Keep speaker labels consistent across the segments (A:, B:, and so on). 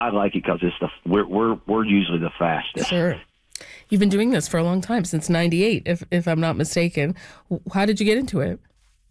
A: I like it because we're usually the fastest.
B: Sure. You've been doing this for a long time, since '98, if I'm not mistaken. How did you get into it?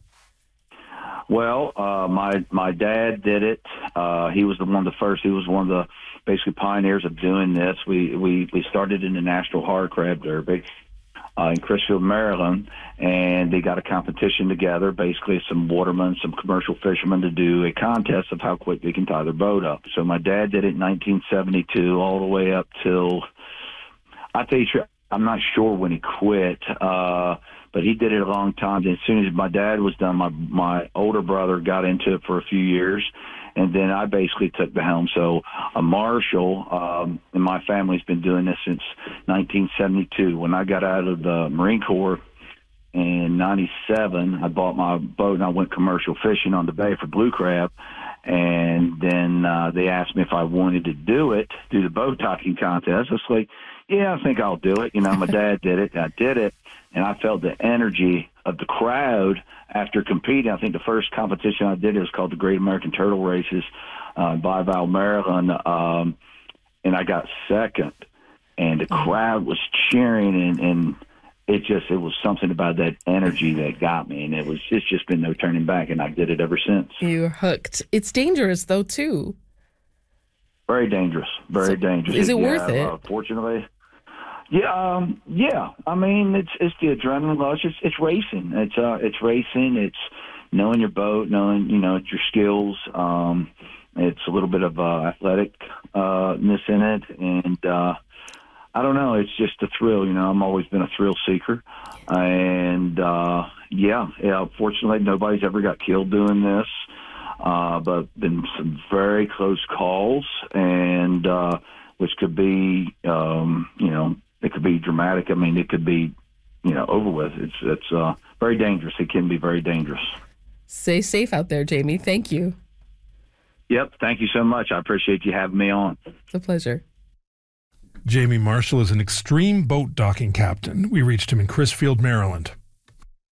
A: Well, my dad did it. He was one of the first. He was one of the basically pioneers of doing this. We started in the National Hard Crab Derby in Crisfield, Maryland, and they got a competition together, basically some watermen, some commercial fishermen, to do a contest of how quick they can tie their boat up. So my dad did it in 1972 all the way up till, I tell you, I'm not sure when he quit, but he did it a long time. And as soon as my dad was done, my older brother got into it for a few years, and then I basically took the helm. So a marshal in my family's been doing this since 1972. When I got out of the Marine Corps in '97, I bought my boat and I went commercial fishing on the bay for blue crab. And then they asked me if I wanted to do the boat docking contest. I was like, yeah, I think I'll do it. My dad did it. I did it. And I felt the energy of the crowd after competing. I think the first competition I did, it was called the Great American Turtle Races in Bayville, Maryland. And I got second. And the crowd was cheering, and it was something about that energy that got me. And it's just been no turning back, and I did it ever since.
B: You're hooked. It's dangerous, though, too.
A: Very dangerous. Very dangerous.
B: Is it worth it?
A: Fortunately. Yeah. I mean, it's the adrenaline rush. It's racing. It's racing. It's knowing your boat, knowing your skills. It's a little bit of athleticness in it, and I don't know. It's just a thrill. I've always been a thrill seeker, and fortunately, nobody's ever got killed doing this. But been some very close calls, and which could be, it could be dramatic. I mean, it could be, over with. It's very dangerous. It can be very dangerous.
B: Stay safe out there, Jamie. Thank you.
A: Yep. Thank you so much. I appreciate you having me on.
B: It's a pleasure.
C: Jamie Marshall is an extreme boat docking captain. We reached him in Crisfield, Maryland.